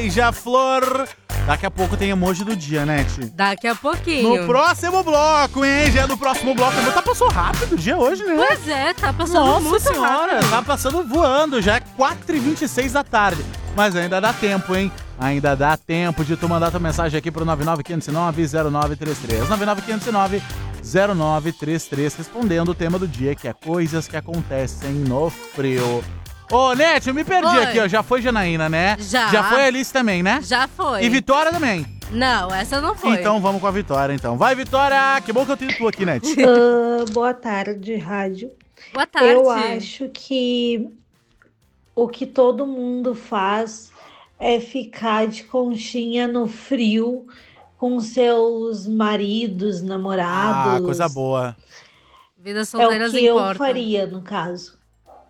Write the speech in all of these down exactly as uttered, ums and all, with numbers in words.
Beija-flor. Daqui a pouco tem emoji do dia, né, Ti? Daqui a pouquinho. No próximo bloco, hein? Já no próximo bloco. Tá passou rápido o dia hoje, né? Pois é, tá passando Nossa muito senhora, rápido. tá passando voando. Já é quatro e vinte e seis da tarde. Mas ainda dá tempo, hein? Ainda dá tempo de tu mandar tua mensagem aqui pro nove nove cinco nove zero nove três três. nove nove cinco nove zero nove três três, respondendo o tema do dia, que é coisas que acontecem no frio. Ô, Nete, eu me perdi Oi. aqui, ó. Já foi Janaína, né? Já. Já foi a Alice também, né? Já foi. E Vitória também. Não, essa não foi. Então vamos com a Vitória, então. Vai, Vitória! Que bom que eu tenho tu aqui, Nete. Uh, boa tarde, rádio. Boa tarde. Eu acho que o que todo mundo faz é ficar de conchinha no frio com seus maridos, namorados. Ah, coisa boa. Vidas É o solteiras que eu importam. faria, no caso.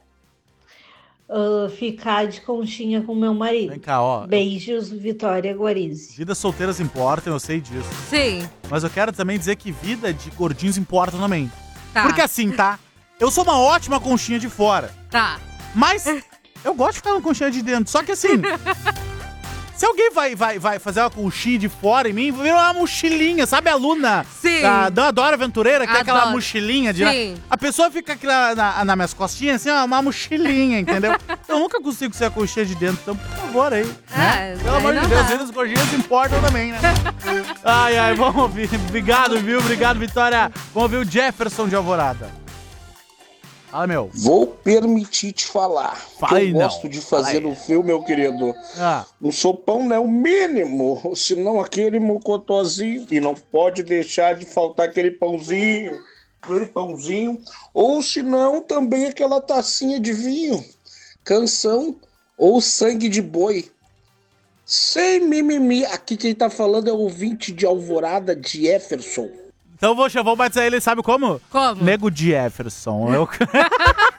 Uh, ficar de conchinha com meu marido. Vem cá, ó. Beijos, Vitória Guarizi. Vidas solteiras importam, eu sei disso. Sim. Mas eu quero também dizer que vida de gordinhos importa também. Tá. Porque assim, tá? Eu sou uma ótima conchinha de fora. Tá. Mas eu gosto de ficar com conchinha de dentro. Só que assim, se alguém vai, vai, vai fazer uma conchinha de fora em mim, vira uma mochilinha, sabe a Luna? Sim. Da, da Dora Aventureira, que é aquela Adoro. mochilinha de... Sim. A pessoa fica aqui na, na, nas minhas costinhas, assim, ó, uma mochilinha, entendeu? Eu nunca consigo ser a conchinha de dentro, então, por favor, aí. Né? É, Pelo aí amor de não Deus, dá. eles gordinhos importam também, né? Ai, ai, vamos ouvir. Obrigado, viu? Obrigado, Vitória. Vamos ouvir o Jefferson de Alvorada. Fala, meu. Vou permitir te falar. Fala que aí, eu não. gosto de fazer Fala aí. no frio, meu querido. Ah. Um sopão não é o mínimo, senão aquele mocotozinho. E não pode deixar de faltar aquele pãozinho, aquele pãozinho. Ou senão também aquela tacinha de vinho, canção ou sangue de boi. Sem mimimi. Aqui quem tá falando é o ouvinte de Alvorada, de Jefferson. Então vou, vou batizar ele, sabe como? Como? Nego Jefferson. Eu...